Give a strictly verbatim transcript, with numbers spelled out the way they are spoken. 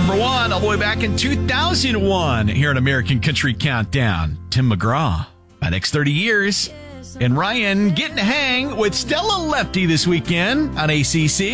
number one all the way back in two thousand one here at American Country Countdown. Tim McGraw, my next thirty years. And Ryan getting to hang with Stella Lefty this weekend on A C C.